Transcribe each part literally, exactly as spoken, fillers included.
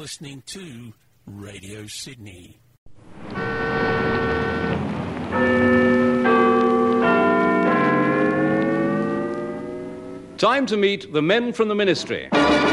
listening to Radio Sydney. Time to meet the men from the ministry.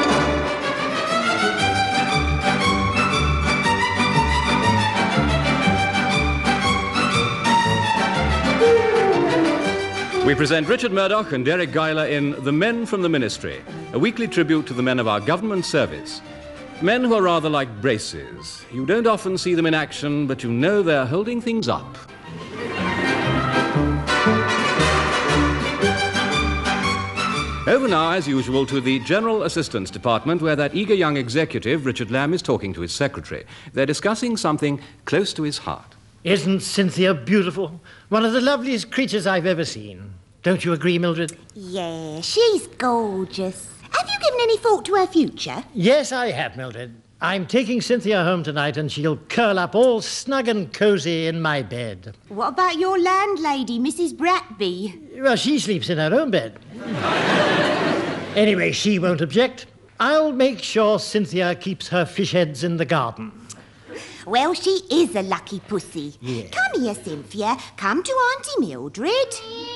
We present Richard Murdoch and Derek Geiler in The Men from the Ministry, a weekly tribute to the men of our government service. Men who are rather like braces. You don't often see them in action, but you know they're holding things up. Over now, as usual, to the General Assistance Department, where that eager young executive, Richard Lamb, is talking to his secretary. They're discussing something close to his heart. Isn't Cynthia beautiful? One of the loveliest creatures I've ever seen. Don't you agree, Mildred? Yeah, she's gorgeous. Have you given any thought to her future? Yes, I have, Mildred. I'm taking Cynthia home tonight and she'll curl up all snug and cosy in my bed. What about your landlady, Missus Bratby? Well, she sleeps in her own bed. Anyway, she won't object. I'll make sure Cynthia keeps her fish heads in the garden. Well, she is a lucky pussy. Yeah. Come here, Cynthia. Come to Auntie Mildred.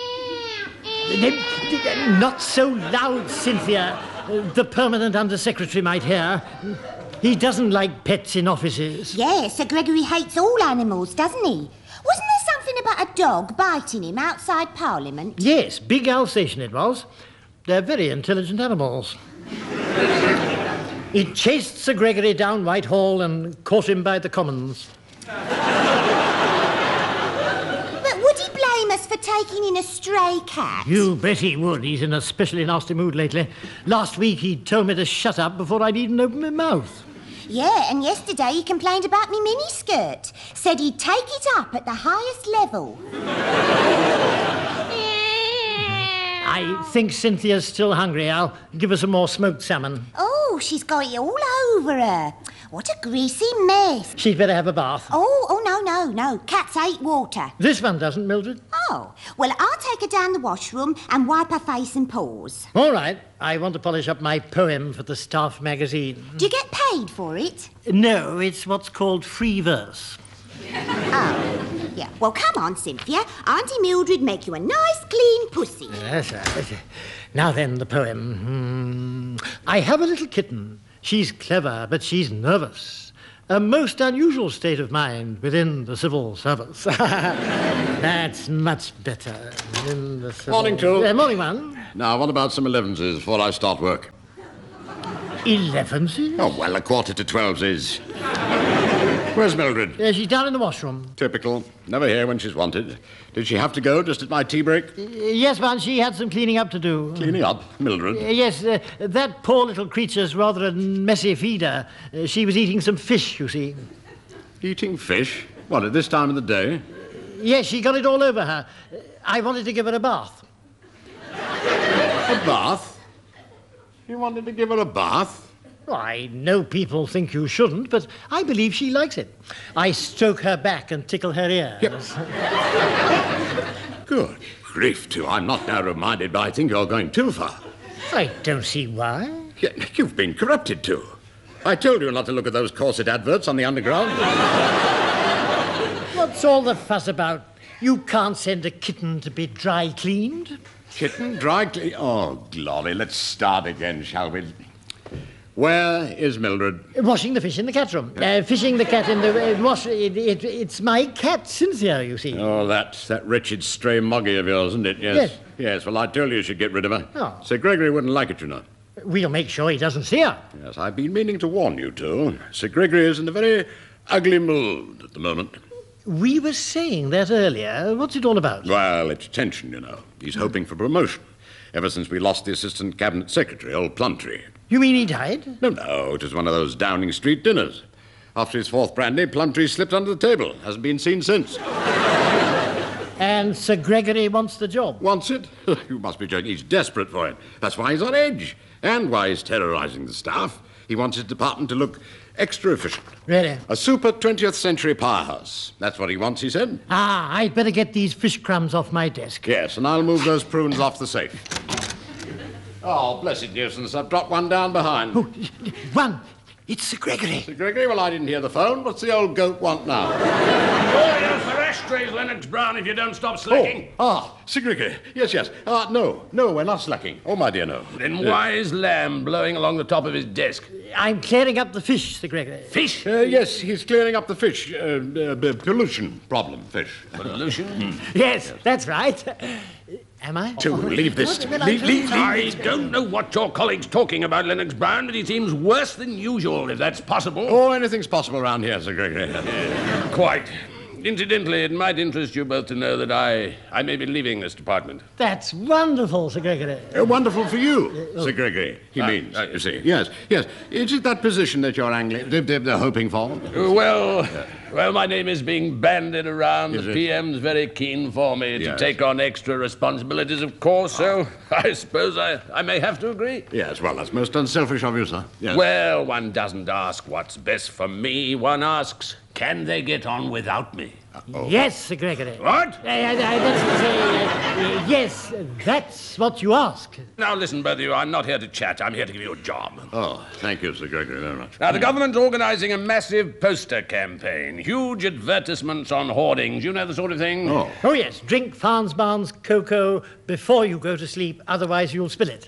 Not so loud, Cynthia. The permanent undersecretary might hear. He doesn't like pets in offices. Yes, Sir Gregory hates all animals, doesn't he? Wasn't there something about a dog biting him outside Parliament? Yes, big Alsatian it was. They're very intelligent animals. It chased Sir Gregory down Whitehall and caught him by the Commons. But would he blame us for taking in a stray cat? You bet he would. He's in a especially nasty mood lately. Last week he told me to shut up before I'd even opened my mouth. Yeah, and yesterday he complained about me miniskirt. Said he'd take it up at the highest level. I think Cynthia's still hungry. I'll give her some more smoked salmon. Oh, she's got it all over her. What a greasy mess. She'd better have a bath. Oh, oh, no, no, no. Cats hate water. This one doesn't, Mildred. Oh, well, I'll take her down the washroom and wipe her face and paws. All right. I want to polish up my poem for the staff magazine. Do you get paid for it? No, it's what's called free verse. Oh, yeah. Well, come on, Cynthia. Auntie Mildred make you a nice, clean pussy. That's right. Now then, the poem. Hmm. I have a little kitten. She's clever, but she's nervous. A most unusual state of mind within the civil service. That's much better. Within the civil... Morning, two. Uh, morning, one. Now, what about some elevenses before I start work? Elevenses? Oh, well, a quarter to twelveses. Where's Mildred? Uh, she's down in the washroom. Typical. Never here when she's wanted. Did she have to go just at my tea break? Uh, yes, man, she had some cleaning up to do. Cleaning up? Mildred? Uh, yes, uh, that poor little creature's rather a messy feeder. Uh, she was eating some fish, you see. Eating fish? What, at this time of the day? Yes, she got it all over her. Uh, I wanted to give her a bath. A bath? You wanted to give her a bath? Well, I know people think you shouldn't, but I believe she likes it. I stroke her back and tickle her ears. Yep. Good grief, too. I'm not narrow-minded, but I think you're going too far. I don't see why. Yeah, you've been corrupted, too. I told you not to look at those corset adverts on the underground. What's all the fuss about? You can't send a kitten to be dry cleaned. Kitten, dry clean... Oh, glory, let's start again, shall we? Where is Mildred? Washing the fish in the cat room. Uh, fishing the cat in the uh, wash... It, it, it's my cat, Cynthia, you see. Oh, that, that wretched stray moggy of yours, isn't it? Yes. Yes. Yes, well, I told you you should get rid of her. Oh. Sir Gregory wouldn't like it, you know. We'll make sure he doesn't see her. Yes, I've been meaning to warn you two. Sir Gregory is in a very ugly mood at the moment. We were saying that earlier. What's it all about? Well, it's tension, you know. He's hoping for promotion. Ever since we lost the Assistant Cabinet Secretary, old Plumtree. You mean he died? No, no, it was one of those Downing Street dinners. After his fourth brandy, Plumtree slipped under the table. Hasn't been seen since. And Sir Gregory wants the job. Wants it? You must be joking. He's desperate for it. That's why he's on edge. And why he's terrorizing the staff. He wants his department to look extra efficient. Really? A super twentieth century powerhouse. That's what he wants, he said. Ah, I'd better get these fish crumbs off my desk. Yes, and I'll move those prunes off the safe. Oh, blessed nuisance. I've dropped one down behind. Oh, one. It's Sir Gregory. Sir Gregory, well, I didn't hear the phone. What's the old goat want now? Oh, yes, for ashtrays, Lennox Brown, if you don't stop slacking. Oh, ah, Sir Gregory. Yes, yes. Ah, no, no, we're not slacking. Oh, my dear, no. Then why is Lamb blowing along the top of his desk? I'm clearing up the fish, Sir Gregory. Fish? Uh, yes, he's clearing up the fish. Uh, uh, b- pollution problem, fish. Pollution? Yes, that's right. Am I? To leave this. What? Well, leave, I- leave, I leave. don't know what your colleague's talking about, Lennox Brown, but he seems worse than usual, if that's possible. Oh, anything's possible around here, Sir Gregory. Quite. Incidentally, it might interest you both to know that I, I may be leaving this department. That's wonderful, Sir Gregory. Uh, wonderful for you, Sir Gregory, he Ah, means, ah, you see. Yes, yes. Is it that position that you're angling, they're, they're, they're hoping for? Uh, Well, well, my name is being bandied around. Is the it? P M's very keen for me to Yes. take on extra responsibilities, of course, so I suppose I, I may have to agree. Yes, well, that's most unselfish of you, sir. Yes. Well, one doesn't ask what's best for me. One asks, can they get on without me? Yes, Sir Gregory. What? Uh, uh, that's to say, uh, yes, that's what you ask. Now, listen, both of you, I'm not here to chat. I'm here to give you a job. Oh, thank you, Sir Gregory, very much. Now, the government's organising a massive poster campaign. Huge advertisements on hoardings. You know the sort of thing? Oh. Oh, yes, drink Farnsbarn's cocoa before you go to sleep, otherwise you'll spill it.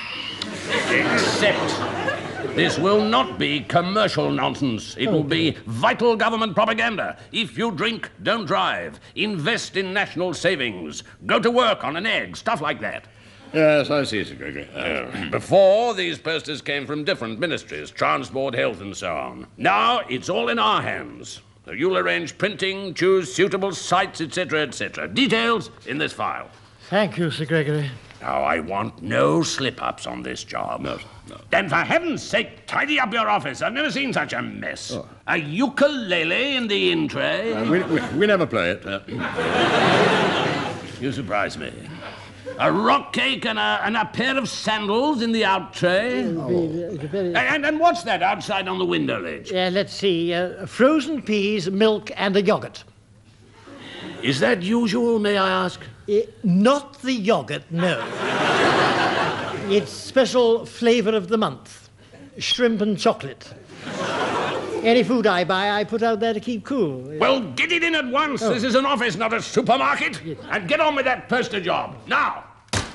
Except this will not be commercial nonsense. It will be vital government propaganda. If you drink, don't drive. Invest in national savings. Go to work on an egg. Stuff like that. Yes, I see, Sir Gregory. Uh, before, these posters came from different ministries, transport, health, and so on. Now, it's all in our hands. So you'll arrange printing, choose suitable sites, et cetera, et cetera. Details in this file. Thank you, Sir Gregory. Now, I want no slip-ups on this job. No, no. Then, for heaven's sake, tidy up your office. I've never seen such a mess. Oh. A ukulele in the in-tray. Uh, we, we, we never play it. Uh, You surprise me. A rock cake and a, and a pair of sandals in the out tray. And, and, and what's that outside on the window ledge? Uh, let's see, uh, frozen peas, milk, and a yoghurt. Is that usual, may I ask? Uh, not the yoghurt, no. It's special flavour of the month. Shrimp and chocolate. Any food I buy, I put out there to keep cool. Well, get it in at once. Oh. This is an office, not a supermarket. And get on with that poster job. Now.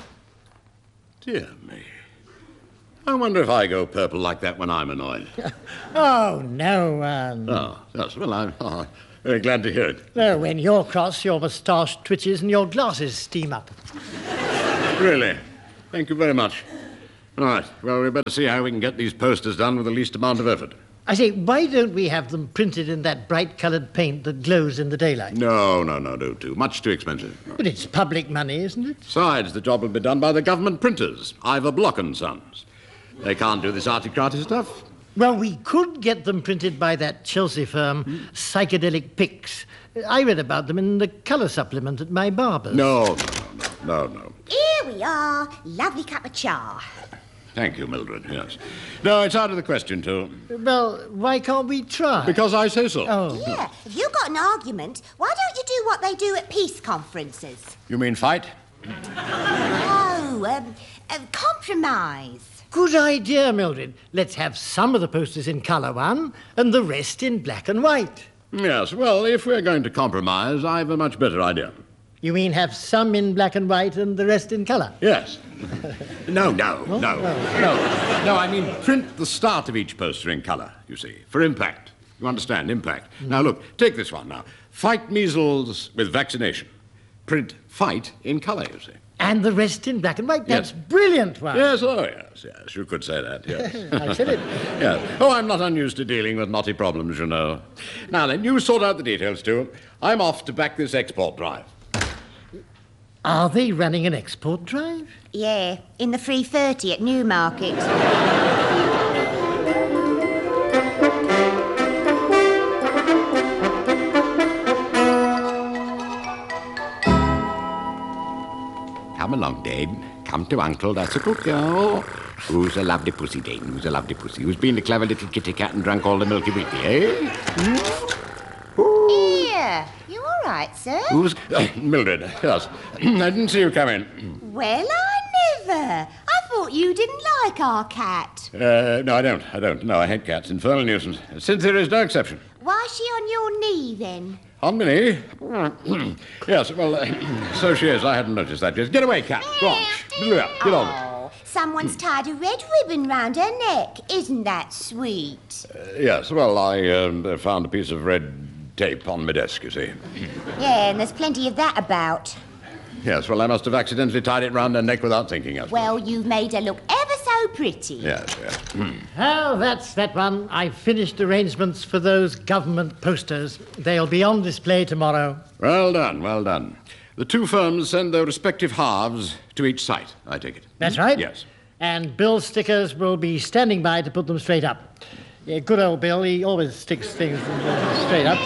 dear me. I wonder if I go purple like that when I'm annoyed. Oh, no, um... Oh, yes, well, I'm oh, very glad to hear it. No, when you're cross, your moustache twitches and your glasses steam up. Really? Thank you very much. All right, well, we better see how we can get these posters done with the least amount of effort. I say, why don't we have them printed in that bright-coloured paint that glows in the daylight? No, no, no, no, too. Much too expensive. But it's public money, isn't it? Besides, the job will be done by the government printers, Ivor Block and Sons. They can't do this arty-crafty stuff. Well, we could get them printed by that Chelsea firm, Psychedelic Pics. I read about them in the colour supplement at my barber's. No, no, no, no, no. Here we are. Lovely cup of char. Thank you, Mildred, yes. No, it's out of the question, too. Well, why can't we try? Because I say so. Oh. Yeah, if you've got an argument, why don't you do what they do at peace conferences? You mean fight? Oh, um, uh, compromise. Good idea, Mildred. Let's have some of the posters in colour one and the rest in black and white. Yes, well, if we're going to compromise, I've a much better idea. You mean have some in black and white and the rest in colour? Yes. No, no, no, no, no. No, I mean print the start of each poster in colour, you see, for impact. You understand, impact. Now, look, take this one now. Fight measles with vaccination. Print fight in colour, you see. And the rest in black and white. That's Yes. brilliant one. Yes, oh, yes, yes, you could say that, yes. I said it. Yes. Oh, I'm not unused to dealing with knotty problems, you know. Now then, you sort out the details, too. I'm off to back this export drive. Are they running an export drive? Yeah, in the three thirty at Newmarket. Come along, Dade. Come to Uncle, that's a good girl. Who's a lovely pussy, Dade? Who's a lovely pussy? Who's been a clever little kitty cat and drunk all the milky wilky, eh? Here, you all right, sir? Who's... Uh, Mildred, yes. I didn't see you come in. Well, I never. I thought thought you didn't like our cat. Uh, no, I don't. I don't. No, I hate cats. Infernal nuisance. Cynthia is no exception. Why is she on your knee, then? On me knee? Yes, well, uh, so she is. I hadn't noticed that yet. Get away, cat. Go on. Get on. Oh, someone's tied a red ribbon round her neck. Isn't that sweet? Uh, yes, well, I um, found a piece of red tape on my desk, you see. Yeah, and there's plenty of that about. Yes, well, I must have accidentally tied it round her neck without thinking of it. Well, you've made her look ever so pretty. Yes, yes. Oh, that's that one. I've finished arrangements for those government posters. They'll be on display tomorrow. Well done, well done. The two firms send their respective halves to each site, I take it. That's right. Yes. And Bill's stickers will be standing by to put them straight up. Yeah, good old Bill, he always sticks things uh, straight up.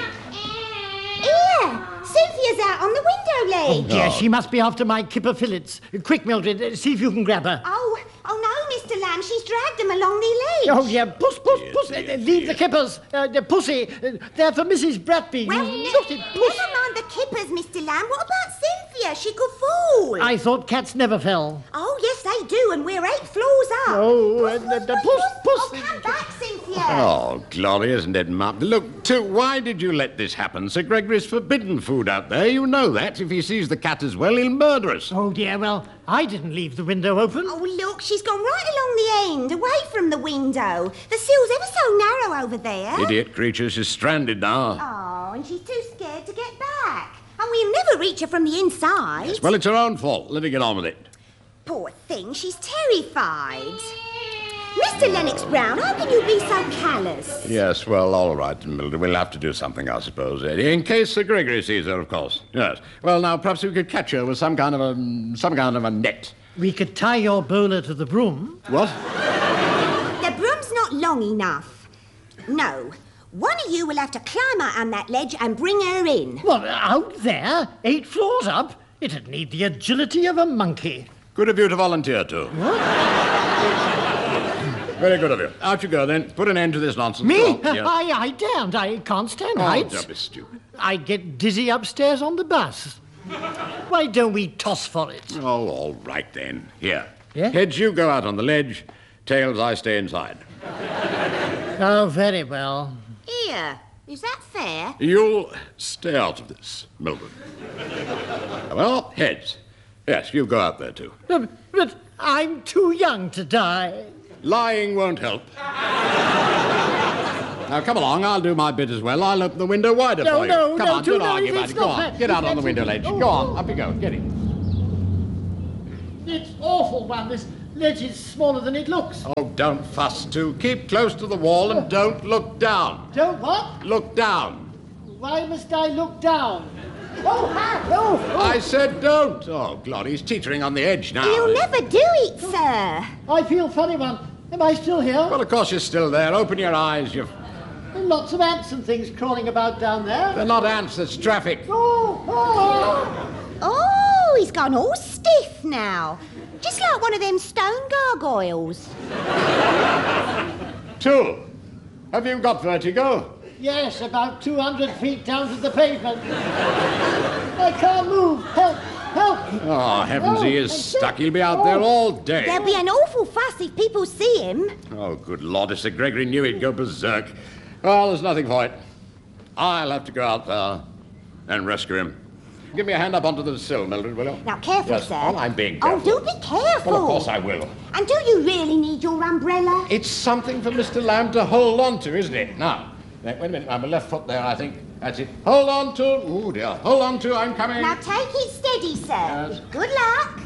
Here, Cynthia's out on the window ledge. Oh, dear, she must be after my kipper fillets. Quick, Mildred, uh, see if you can grab her. Oh, oh no, Mister Lamb, she's dragged them along the ledge. Oh, yeah, puss, puss, Yes, puss. yes, uh, leave yes. the kippers. Uh, the pussy. Uh, they're for Missus Bratby. Well, you ne- naughty puss. never mind the kippers, Mister Lamb. What about Cynthia? She could fall. I thought cats never fell. Oh, yes, they do, and we're eight floors up. Oh, puss, uh, puss, the- the puss, puss, puss. Oh, come back, Cynthia. Oh, glory, isn't it, Mum? Look, too, why did you let this happen? Sir Gregory's forbidden food out there. You know that. If he sees the cat as well, he'll murder us. Oh, dear, well, I didn't leave the window open. Oh, look, she's gone right along the end, away from the window. The sill's ever so narrow over there. Idiot creature, she's stranded now. Oh, and she's too scared to get back. And we'll never reach her from the inside. Yes, well, it's her own fault. Let her get on with it. Poor thing, she's terrified. Mister Lennox Brown, how can you be so callous? Yes, well, all right, Mildred. We'll have to do something, I suppose. In case Sir Gregory sees her, of course. Yes. Well, now, perhaps we could catch her with some kind of a... some kind of a net. We could tie your bowler to the broom. What? The broom's not long enough. No. One of you will have to climb out on that ledge and bring her in. What, out there? Eight floors up? It'd need the agility of a monkey. Good of you to volunteer, too. Very good of you. Out you go, then. Put an end to this nonsense. Me? Go on. Yes. I, I daren't. I can't stand Oh, heights. don't be stupid. I get dizzy upstairs on the bus. Why don't we toss for it? Oh, all right, then. Here. Yeah? Heads, you go out on the ledge. Tails, I stay inside. Oh, very well. Here. Is that fair? You'll stay out of this, Mildred. Well, heads. Yes, you go out there, too. But, but I'm too young to die. Lying won't help. Now, come along. I'll do my bit as well. I'll open the window wider No, for you. no, come no, on, do don't no, argue about it's it. Go not on. fair. Get out on the It's- window ledge. oh, Go on. oh. Up you go. Get in. It's awful, one. This ledge is smaller than it looks. Oh, don't fuss, too. Keep close to the wall and don't look down. Don't what? Look down. Why must I look down? Oh, ha! Oh, oh. I said don't. Oh, God, he's teetering on the edge now. You'll never do it, sir. I feel funny, one. Am I still here? Well, of course you're still there. Open your eyes. You've... There are lots of ants and things crawling about down there. They're not ants, it's traffic. Oh, oh. Oh, he's gone all stiff now. Just like one of them stone gargoyles. Two. Have you got vertigo? Yes, about two hundred feet down to the pavement. I can't move. Help! Help! Oh, heavens, he is Oh, stuck. He'll be out there all day. There'll be an awful fuss if people see him. Oh, good Lord, if Sir Gregory knew he'd go berserk. Well, there's nothing for it. I'll have to go out there and rescue him. Give me a hand up onto the sill, Mildred, will you? Now, careful, Yes, sir. well, I'm being Oh, careful. do be careful. Well, of course I will. And do you really need your umbrella? It's something for Mister Lamb to hold on to, isn't it? Now, wait a minute. I'm a left foot there, I think. That's it. Hold on to... Oh, dear. Hold on to... I'm coming. Now, take it steady, sir. Yes. Good luck.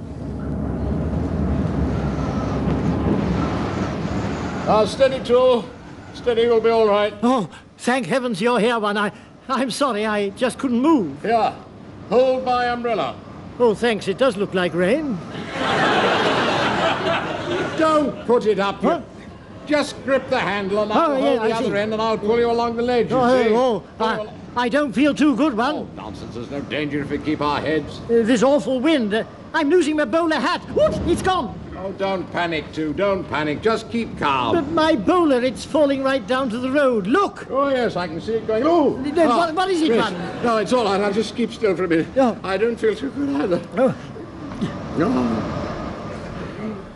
Ah, steady, too. Steady, we'll be all right. Oh, thank heavens you're here, one. I, I'm sorry, I just couldn't move. Here. Hold my umbrella. Oh, thanks. It does look like rain. Don't put it up. What? Just grip the handle and Oh, I'll yeah, hold I the other see. end and I'll pull you along the ledge, you Oh, see. oh, I, I don't feel too good, one. Oh, nonsense. There's no danger if we keep our heads. Uh, this awful wind. Uh, I'm losing my bowler hat. Whoops, it's gone. Oh, don't panic, too. Don't panic. Just keep calm. But my bowler, it's falling right down to the road. Look. Oh, yes, I can see it going. Oh! Then what- what is it, yes. man? No, it's all right. I'll just keep still for a minute. Oh. I don't feel too good either. Oh, No.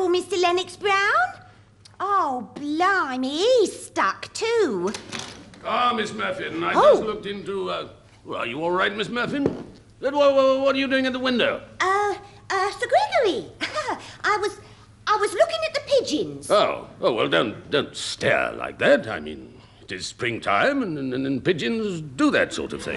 trouble, Mister Lennox Brown? Oh, blimey, he's stuck too. Ah, Miss Muffin, I Oh. just looked into... Uh, well, are you all right, Miss Muffin? What, what, what are you doing at the window? Uh, uh, Sir Gregory. I was... I was looking at the pigeons. Oh, oh, well, don't, don't stare like that. I mean, it is springtime, and, and, and pigeons do that sort of thing.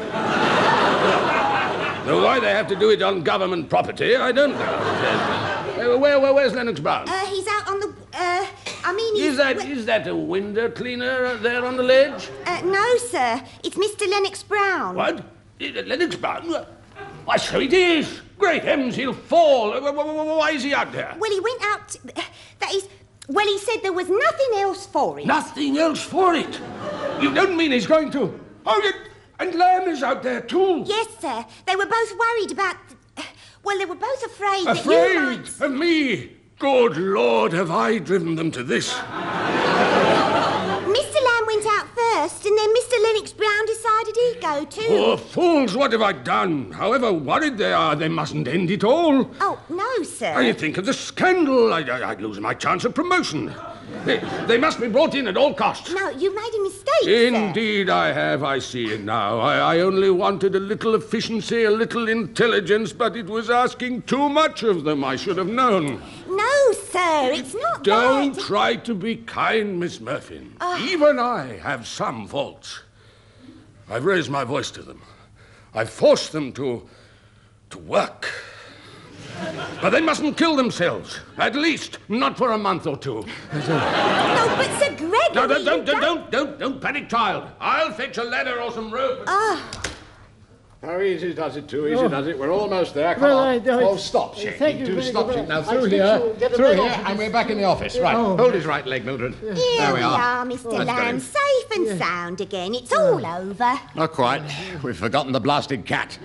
Now, why they have to do it on government property, I don't know. Uh, where, where, where's Lennox Brown? Uh, he's out on the... Uh, I mean, he's... Is that, w- is that a window cleaner there on the ledge? Uh, no, sir. It's Mister Lennox Brown. What? Uh, Lennox Brown? Why, so it is. Great heavens, he'll fall. Uh, wh- wh- Why is he out there? Well, he went out... To, that is... Well, he said there was nothing else for it. Nothing else for it. You don't mean he's going to... Oh, you... and Lamb is out there, too. Yes, sir. They were both worried about... Well, they were both afraid, that you Afraid might... of me? Good Lord, have I driven them to this? Mister Lamb went out first, and then Mister Lennox Brown decided he'd go too. Oh, fools, what have I done? However worried they are, they mustn't end it all. Oh, no, sir. I think of the scandal. I, I, I'd lose my chance of promotion. They, they must be brought in at all costs. No, you made a mistake, sir. Indeed, I have. I see it now. I, I only wanted a little efficiency, a little intelligence, but it was asking too much of them. I should have known. No, sir, it's not Don't that. try to be kind, Miss Murphy. Even I have some faults. I've raised my voice to them. I've forced them to... to work. But they mustn't kill themselves. At least, not for a month or two. No, but Sir Gregory... No, don't, you don't, don't, don't, don't, don't panic, child. I'll fetch a ladder or some rope. How easy does it, too easy does it. We're almost there. Come Well, on. I don't- Oh, stop, Shane. Thank you Do very stop, much. Shane. Now, I through think here, you'll get a through bed here, off of and this. we're back in the office. Right, Oh. hold his right leg, Mildred. Here There we are. Mister That's got Lamb, him. safe and sound again. It's all over. Not quite. We've forgotten the blasted cat.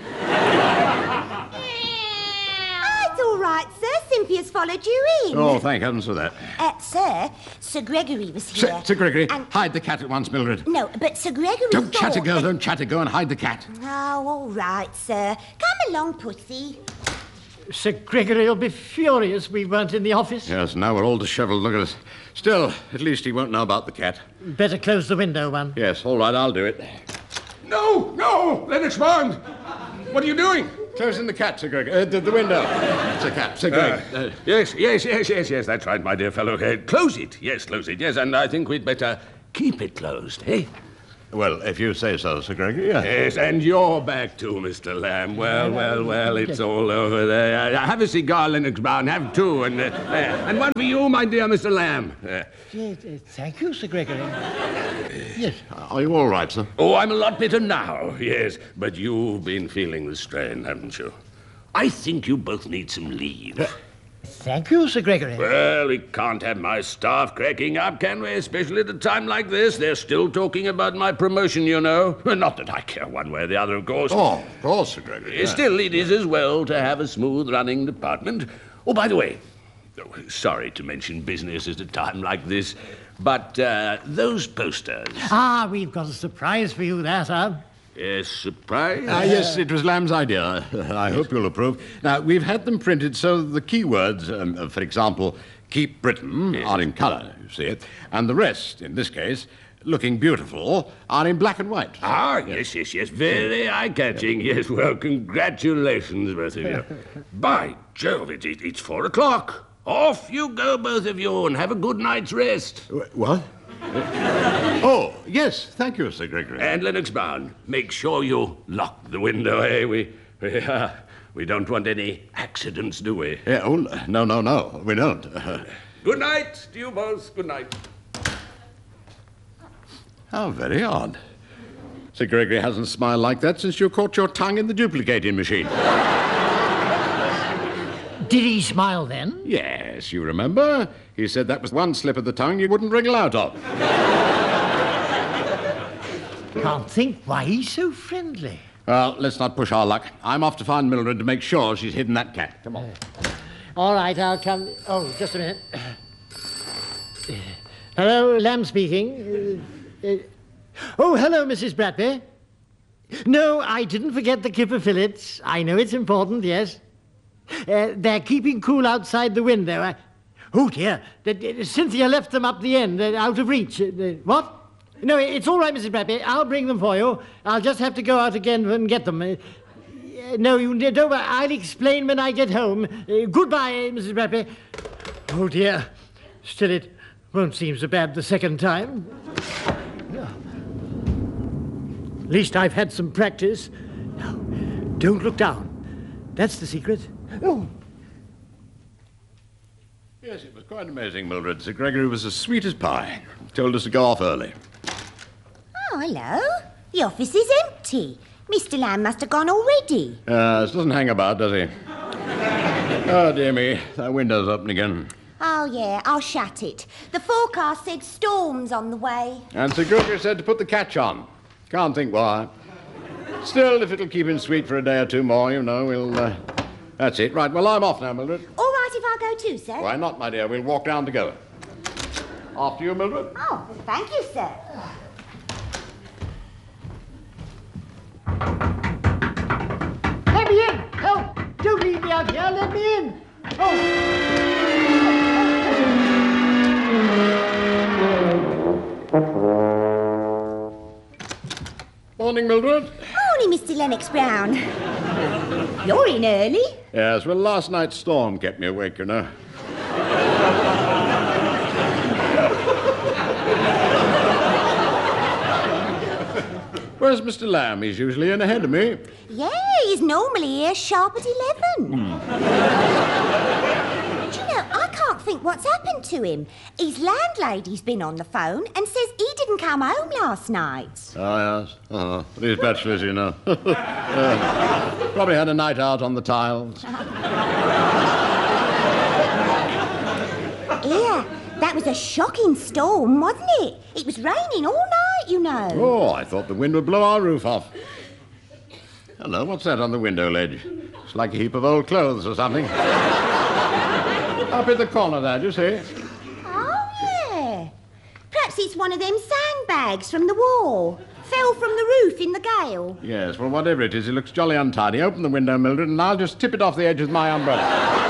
Ah, it's all right, sir. Cynthia's followed you in. Oh, thank heavens for that. Uh, sir, Sir Gregory was here. Sir, Sir Gregory, And... hide the cat at once, Mildred. No, but Sir Gregory Don't thought chatter, girl. that- Don't chatter. Go and hide the cat. Oh, all right, sir. Come along, pussy. Sir Gregory will be furious we weren't in the office. Yes, now we're all dishevelled. Look at us. Still, at least he won't know about the cat. Better close the window, one. Yes, all right, I'll do it. No, no, Lennox Brown. What are you doing? Closing the cat, Sir Greg. Uh, the, the window. Sir Cat, Sir Greg. Uh, Uh, yes, yes, yes, yes, yes, that's right, my dear fellow. Uh, close it. Yes, close it. Yes, and I think we'd better keep it closed, eh? well, if you say so, Sir Greg. Yeah. Yes, and you're back too, Mister Lamb. Well, well, well, it's all over there. Uh, have a cigar, Lennox Brown. Have two, and uh, uh, and one for you, my dear Mister Lamb. Uh, Yes, uh, thank you, Sir Gregory. Yes. Are you all right, sir? oh, I'm a lot better now, yes, but you've been feeling the strain, haven't you? I think you both need some leave. Thank you, Sir Gregory. Well, we can't have my staff cracking up, can we? Especially at a time like this. They're still talking about my promotion, you know. Not that I care one way or the other, of course. Oh, of course, Sir Greg. Uh, Still, it is as well to have a smooth-running department. Oh, by the way, oh, sorry to mention business at a time like this, but uh, those posters... Ah, we've got a surprise for you there, sir. Yes, surprise? Ah, yes, it was Lamb's idea. I hope you'll approve. Now, we've had them printed so the keywords, um, for example, Keep Britain, are in colour, you see it, and the rest, in this case, Looking Beautiful, are in black and white. Ah, yes, yes, yes. Very eye-catching. Yes, well, congratulations, both of you. By Jove, it, it, it's four o'clock. Off you go, both of you, and have a good night's rest. Wh- What? Oh, yes, thank you, Sir Gregory. And Lennox Brown, make sure you lock the window, eh? We, we, uh, we don't want any accidents, do we? Yeah, oh, no, no, no, we don't. Good night to you both. Good night. How very odd. Sir Gregory hasn't smiled like that since you caught your tongue in the duplicating machine. Did he smile then? Yes, you remember? He said that was one slip of the tongue you wouldn't wriggle out of. Can't think why he's so friendly. Well, let's not push our luck. I'm off to find Mildred to make sure she's hidden that cat. Come on. All right, I'll come. Oh, just a minute. Hello, Lamb speaking. Uh, uh, oh, hello, Missus Bradby. No, I didn't forget the kipper fillets. I know it's important, yes. Uh, they're keeping cool outside the window. I... Oh, dear. The- the- Cynthia left them up the end, uh, out of reach. Uh, the- what? No, it's all right, Missus Bradby. I'll bring them for you. I'll just have to go out again and get them. Uh, uh, no, you don't. I'll explain when I get home. Uh, goodbye, Missus Bradby. Oh, dear. Still, it won't seem so bad the second time. At least I've had some practice. Now, don't look down. That's the secret. Oh. Yes, it was quite amazing, Mildred. Sir Gregory was as sweet as pie. Told us to go off early. Oh, hello. The office is empty. Mister Lamb must have gone already. Uh, this doesn't hang about, does he? Oh, dear me. That window's open again. Oh, yeah, I'll shut it. The forecast said storms on the way. And Sir Gregory said to put the catch on. Can't think why. Still, if it'll keep him sweet for a day or two more, you know, we'll... Uh, that's it. Right, well, I'm off now, Mildred. All right if I go too, sir? Why not, my dear? We'll walk down together. After you, Mildred. Oh, thank you, sir. Let me in! Oh, don't leave me out here. Let me in. Morning, Mildred. Morning, Mister Lennox Brown. You're in early. Yes, well, last night's storm kept me awake, you know. Where's Mister Lamb? He's usually in ahead of me. Yeah, he's normally here sharp at eleven. Mm. Do you know, I can't think what's happened to him. His landlady's been on the phone and says he didn't come home last night. Oh, yes. Oh, but he's bachelors, you know. uh, probably had a night out on the tiles. Yeah, that was a shocking storm, wasn't it? It was raining all night, you know. Oh, I thought the wind would blow our roof off. Hello, what's that on the window ledge? It's like a heap of old clothes or something. Up in the corner there, do you see? Oh, yeah. Perhaps it's one of them sandbags from the war. Fell from the roof in the gale. Yes, well, whatever it is, it looks jolly untidy. Open the window, Mildred, and I'll just tip it off the edge with my umbrella.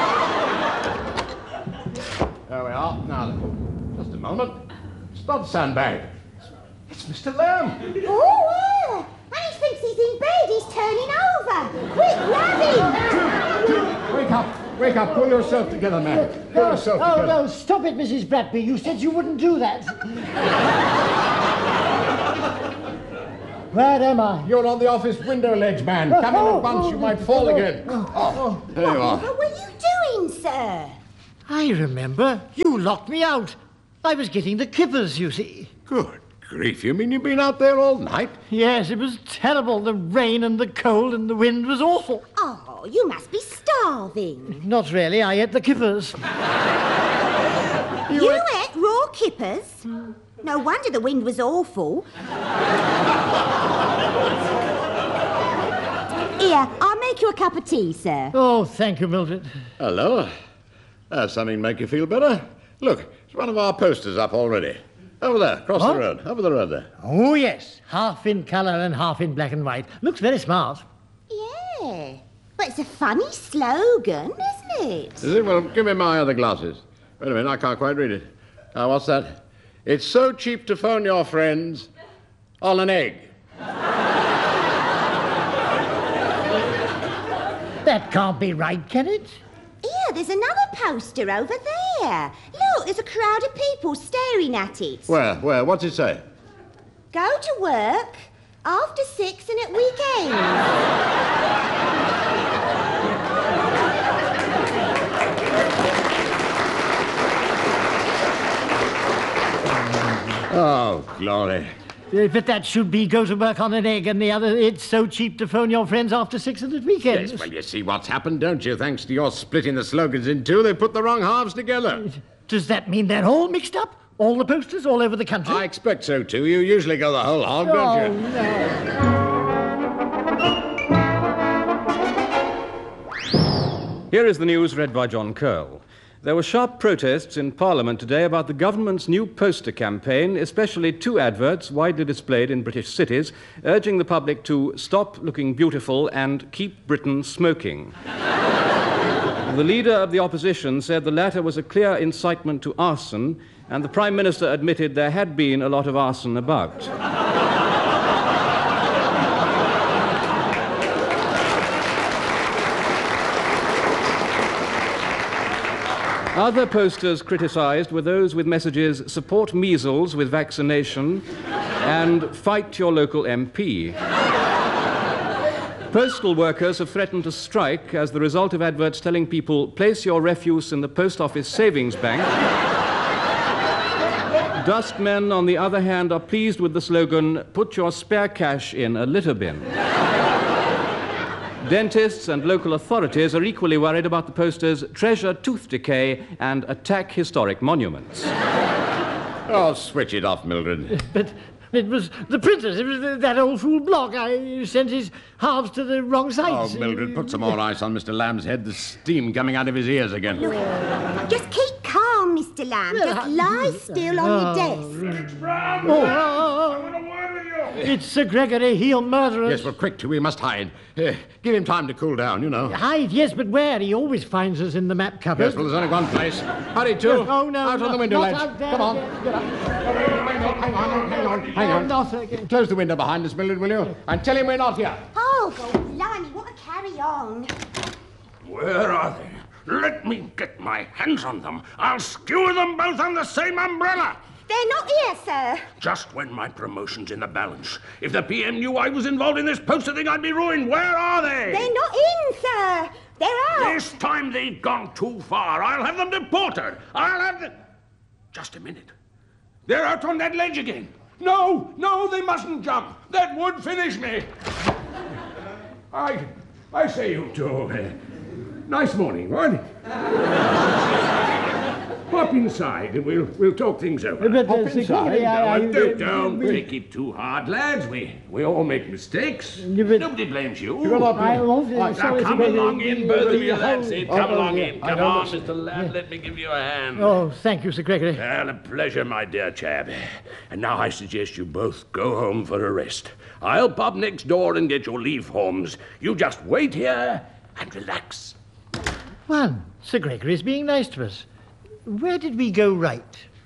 There we are. Now, then, just a moment. It's not a sandbag. It's Mister Lamb. Oh, yeah. And he thinks he's in bed. He's turning over. Quick, grab him. Wake up. Wake up. Pull yourself together, man. Pull Oh, yourself oh, together. no, stop it, Missus Bradby. You said you wouldn't do that. Where am I? You're on the office window ledge, man. Come in at once. You might fall again. Oh, there you are. What were you doing, sir? I remember. You locked me out. I was getting the kippers, you see. Good grief. You mean you've been out there all night? Yes, it was terrible. The rain and the cold and the wind was awful. Oh, you must be starving. Not really. I ate the kippers. You, ate raw kippers? No wonder the wind was awful. Here, I'll make you a cup of tea, sir. Oh, thank you, Mildred. Hello. That's something to make you feel better. Look, it's one of our posters up already. Over there, across What? the road. Over the road there. Oh, yes. Half in colour and half in black and white. Looks very smart. Yeah. But it's a funny slogan, isn't it? Is it? Well, give me my other glasses. Wait a minute, I can't quite read it. Now, what's that? It's so cheap to phone your friends on an egg. That can't be right, can it? Here, there's another poster over there. Look, there's a crowd of people staring at it. Where? Where? What's it say? Go to work after six and at weekends. Oh, glory. Uh, But that should be go to work on an egg, and the other, it's so cheap to phone your friends after six and at weekends. Yes, well, you see what's happened, don't you? Thanks to your splitting the slogans in two, they put the wrong halves together. Does that mean they're all mixed up? All the posters all over the country? I expect so, too. You usually go the whole hog, don't Oh, you? no. Here is the news read by John Curl. There were sharp protests in Parliament today about the government's new poster campaign, especially two adverts widely displayed in British cities, urging the public to stop looking beautiful and keep Britain smoking. The The leader of the opposition said the latter was a clear incitement to arson, and the Prime Minister admitted there had been a lot of arson about. Other posters criticised were those with messages, support measles with vaccination and fight your local M P. Postal workers have threatened to strike as the result of adverts telling people, place your refuse in the post office savings bank. Dustmen, on the other hand, are pleased with the slogan, put your spare cash in a litter bin. Dentists and local authorities are equally worried about the posters treasure tooth decay and attack historic monuments. Oh, switch it off, Mildred. But it was the printer. It was that old fool Block. I sent his halves to the wrong Oh, sites. Mildred, put some more ice on Mister Lamb's head. There's steam coming out of his ears again. Look, just keep calm, Mister Lamb. Just lie still on your desk. Oh, it's Sir Gregory. He'll murder us. Yes, well, quick, we must hide. Uh, give him time to cool down, you know. Hide, yes, but where? He always finds us in the map cupboard. Yes, well, there's only one place. Hurry, too. Oh, no, Out no, on the window, not lads. out there. Come on. Get up. Hang on, hang on, hang on. Not again. Close the window behind us, Mildred, will you? And tell him we're not here. Oh, God, blimey, what a carry on. Where are they? Let me get my hands on them. I'll skewer them both on the same umbrella. They're not here, sir. Just when my promotion's in the balance. If the P M knew I was involved in this poster thing, I'd be ruined. Where are they? They're not in, sir. They're out. This time they've gone too far. I'll have them deported. I'll have them... Just a minute. They're out on that ledge again. No, no, they mustn't jump. That would finish me. I... I say, you two. Uh, nice morning, what? Hop inside and we'll, we'll talk things over. But, Hop uh, inside. security, I- I- No, don't, don't we- take it too hard, lads. We we all make mistakes. You bet- Nobody blames you. Come on, I won't. Now, sorry, come Sir along Gregory. in, both of you Oh, lads. Come oh, along yeah. in. I Come don't on, know. Mister Lamb. Let me give you a hand. Oh, thank you, Sir Gregory. Well, a pleasure, my dear chap. And now I suggest you both go home for a rest. I'll pop next door and get your leave forms. You just wait here and relax. Well, Sir Gregory's being nice to us. Where did we go right?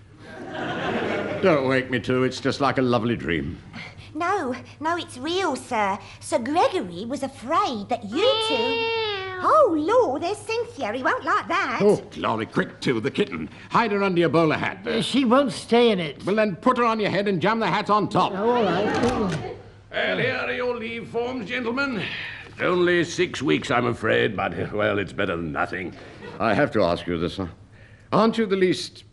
Don't wake me, too. It's just like a lovely dream. No, no, it's real, sir. Sir Gregory was afraid that you two... Oh, Lord, there's Cynthia. He won't like that. Oh, glory, quick, too, the kitten. Hide her under your bowler hat. Uh, She won't stay in it. Well, then put her on your head and jam the hat on top. Oh, all right. Well, here are your leave forms, gentlemen. It's only six weeks, I'm afraid, but, well, it's better than nothing. I have to ask you this, sir. Aren't you the least